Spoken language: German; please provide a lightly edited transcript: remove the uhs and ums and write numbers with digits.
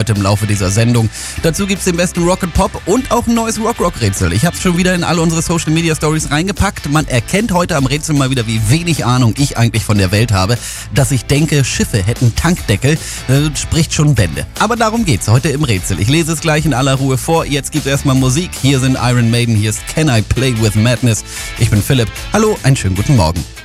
heute im Laufe dieser Sendung. Dazu gibt's den besten Rock and Pop und auch ein neues Rock-Rätsel. Ich habe es schon wieder in alle unsere Social-Media-Stories reingepackt. Man erkennt heute am Rätsel mal wieder, wie wenig Ahnung ich eigentlich von der Welt habe. Dass ich denke, Schiffe hätten Tankdeckel, spricht schon Bände. Aber darum geht's heute im Rätsel. Ich lese es gleich in aller Ruhe vor. Jetzt gibt's erstmal Musik. Hier sind Iron Maiden, hier ist Can I Play With Madness. Ich bin Philipp. Hallo, einen schönen guten Morgen.